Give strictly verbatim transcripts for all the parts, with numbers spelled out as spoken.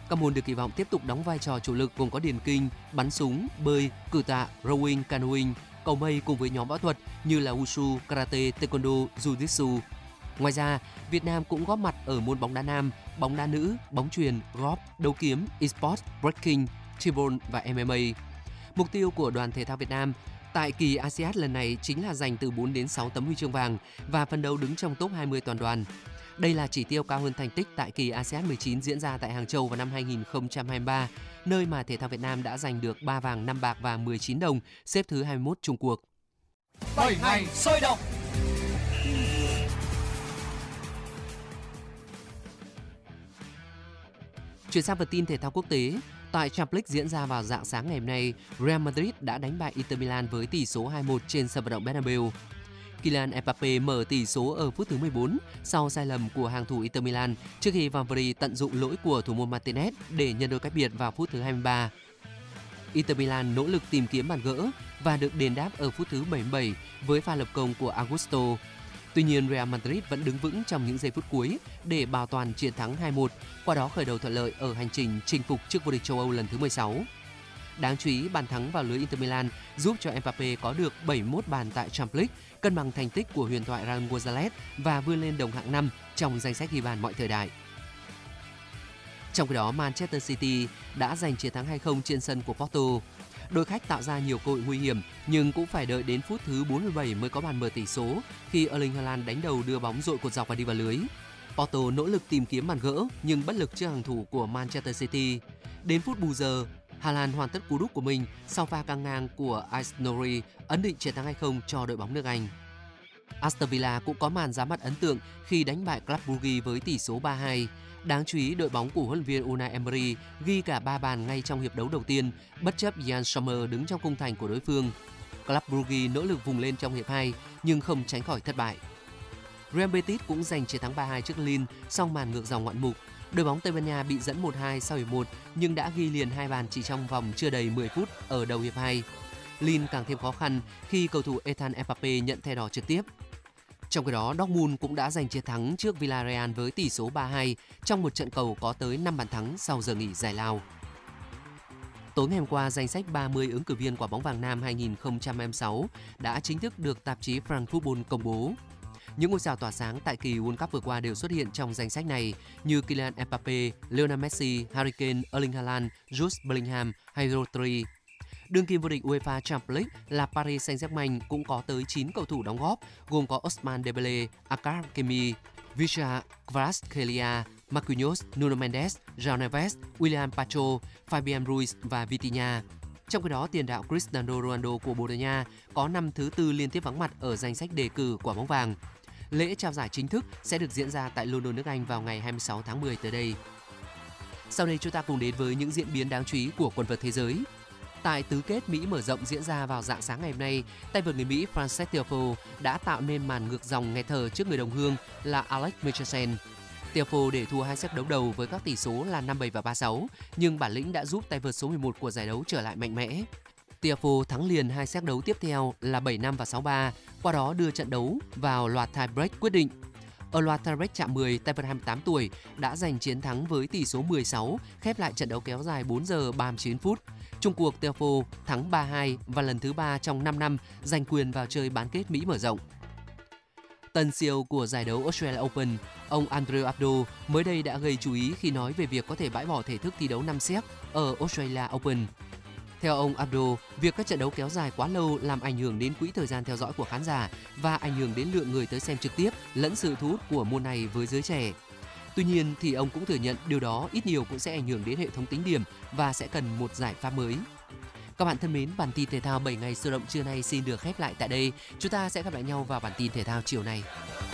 Các môn được kỳ vọng tiếp tục đóng vai trò chủ lực gồm có điền kinh, bắn súng, bơi, cử tạ, rowing, canoeing, cầu mây cùng với nhóm võ thuật như là wushu, karate, taekwondo, jiu-jitsu. Ngoài ra, Việt Nam cũng góp mặt ở môn bóng đá nam, bóng đá nữ, bóng chuyền, golf, đấu kiếm, esports, breaking, t-ball và em em a. Mục tiêu của đoàn thể thao Việt Nam tại kỳ a sê an lần này chính là giành từ bốn đến sáu tấm huy chương vàng và phấn đấu đứng trong top hai mươi toàn đoàn. Đây là chỉ tiêu cao hơn thành tích tại kỳ a sê an mười chín diễn ra tại Hàng Châu vào năm hai nghìn không trăm hai mươi ba, nơi mà thể thao Việt Nam đã giành được ba vàng, năm bạc và mười chín đồng, xếp thứ hai mươi mốt chung cuộc. bảy ngày sôi động. Chuyển sang phần tin thể thao quốc tế, tại Champions League diễn ra vào rạng sáng ngày hôm nay, Real Madrid đã đánh bại Inter Milan với tỷ số hai một trên sân vận động Bernabeu. Kylian Mbappé mở tỷ số ở phút thứ mười bốn sau sai lầm của hàng thủ Inter Milan trước khi Valverde tận dụng lỗi của thủ môn Martinez để nhân đôi cách biệt vào phút thứ hai mươi ba. Inter Milan nỗ lực tìm kiếm bàn gỡ và được đền đáp ở phút thứ bảy mươi bảy với pha lập công của Augusto. Tuy nhiên, Real Madrid vẫn đứng vững trong những giây phút cuối để bảo toàn chiến thắng hai một, qua đó khởi đầu thuận lợi ở hành trình chinh phục chức vô địch châu Âu lần thứ mười sáu. Đáng chú ý, bàn thắng vào lưới Inter Milan giúp cho Mbappé có được bảy mươi mốt bàn tại Champions League, cân bằng thành tích của huyền thoại Raul Gonzalez và vươn lên đồng hạng năm trong danh sách ghi bàn mọi thời đại. Trong khi đó, Manchester City đã giành chiến thắng hai không trên sân của Porto. Đội khách tạo ra nhiều cơ hội nguy hiểm nhưng cũng phải đợi đến phút thứ bốn mươi bảy mới có bàn mở tỷ số khi Erling Haaland đánh đầu đưa bóng dội cột dọc và đi vào lưới. Porto nỗ lực tìm kiếm bàn gỡ nhưng bất lực trước hàng thủ của Manchester City. Đến phút bù giờ, Haaland hoàn tất cú đúp của mình sau pha căng ngang của Aït-Nouri ấn định chiến thắng hai không cho đội bóng nước Anh. Aston Villa cũng có màn ra mắt ấn tượng khi đánh bại Club Brugge với tỷ số ba hai. Đáng chú ý, đội bóng của huấn luyện viên Unai Emery ghi cả ba bàn ngay trong hiệp đấu đầu tiên, bất chấp Yann Sommer đứng trong khung thành của đối phương. Club Brugge nỗ lực vùng lên trong hiệp hai nhưng không tránh khỏi thất bại. Real Betis cũng giành chiến thắng ba hai trước Lille sau màn ngược dòng ngoạn mục. Đội bóng Tây Ban Nha bị dẫn một hai sau hiệp một nhưng đã ghi liền hai bàn chỉ trong vòng chưa đầy mười phút ở đầu hiệp hai. Lille càng thêm khó khăn khi cầu thủ Ethan Mbappé nhận thẻ đỏ trực tiếp. Trong khi đó, Dortmund cũng đã giành chiến thắng trước Villarreal với tỷ số ba hai trong một trận cầu có tới năm bàn thắng sau giờ nghỉ giải lao. Tối ngày hôm qua, danh sách ba mươi ứng cử viên quả bóng vàng nam hai nghìn không trăm hai mươi sáu đã chính thức được tạp chí France Football công bố. Những ngôi sao tỏa sáng tại kỳ World Cup vừa qua đều xuất hiện trong danh sách này như Kylian Mbappé, Lionel Messi, Harry Kane, Erling Haaland, Jude Bellingham hay Rodri. Đương kim vô địch UEFA Champions League là Paris Saint-Germain cũng có tới chín cầu thủ đóng góp, gồm có Ousmane Dembélé, Achraf Hakimi, Vicha Kvaratskhelia, Marquinhos, Nuno Mendes, João Neves, William Pacho, Fabian Ruiz và Vitinha. Trong khi đó, tiền đạo Cristiano Ronaldo của Bồ Đào Nha có năm thứ tư liên tiếp vắng mặt ở danh sách đề cử quả bóng vàng. Lễ trao giải chính thức sẽ được diễn ra tại London, nước Anh vào ngày hai mươi sáu tháng mười tới đây. Sau đây chúng ta cùng đến với những diễn biến đáng chú ý của quần vợt thế giới. Tại tứ kết Mỹ mở rộng diễn ra vào rạng sáng ngày hôm nay, tay vợt người Mỹ Frances Tiafoe đã tạo nên màn ngược dòng nghẹt thở trước người đồng hương là Alex Michelsen. Tiafoe để thua hai set đấu đầu với các tỷ số là năm bảy và ba sáu, nhưng bản lĩnh đã giúp tay vợt số mười một của giải đấu trở lại mạnh mẽ. Tiafoe thắng liền hai set đấu tiếp theo là bảy năm và sáu ba, qua đó đưa trận đấu vào loạt tie break quyết định. Ở loạt tie break chạm mười, tay vợt hai mươi tám tuổi đã giành chiến thắng với tỷ số mười sáu, khép lại trận đấu kéo dài bốn giờ ba mươi chín phút. Chung cuộc, Tiafoe thắng ba hai và lần thứ ba trong năm năm giành quyền vào chơi bán kết Mỹ mở rộng. Tân xê e ô của giải đấu Australia Open, ông Andrew Abdo mới đây đã gây chú ý khi nói về việc có thể bãi bỏ thể thức thi đấu năm set ở Australia Open. Theo ông Abdo, việc các trận đấu kéo dài quá lâu làm ảnh hưởng đến quỹ thời gian theo dõi của khán giả và ảnh hưởng đến lượng người tới xem trực tiếp lẫn sự thu hút của môn này với giới trẻ. Tuy nhiên thì ông cũng thừa nhận điều đó ít nhiều cũng sẽ ảnh hưởng đến hệ thống tính điểm và sẽ cần một giải pháp mới. Các bạn thân mến, bản tin thể thao bảy ngày sôi động trưa nay xin được khép lại tại đây. Chúng ta sẽ gặp lại nhau vào bản tin thể thao chiều nay.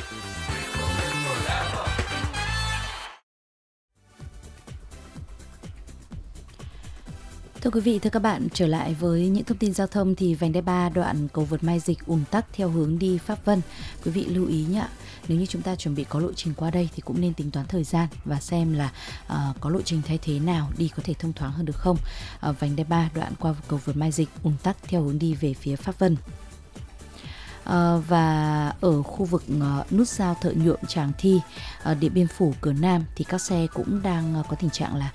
Thưa quý vị, thưa các bạn, trở lại với những thông tin giao thông thì vành đai ba đoạn cầu vượt Mai Dịch ùn tắc theo hướng đi Pháp Vân. Quý vị lưu ý nhé. Nếu như chúng ta chuẩn bị có lộ trình qua đây thì cũng nên tính toán thời gian và xem là uh, có lộ trình thay thế nào đi có thể thông thoáng hơn được không. Uh, vành đai ba đoạn qua cầu vượt Mai Dịch ùn tắc theo hướng đi về phía Pháp Vân. Uh, và ở khu vực uh, nút giao Thợ Nhuộm Tràng Thi, uh, Điện Biên Phủ cửa Nam thì các xe cũng đang uh, có tình trạng là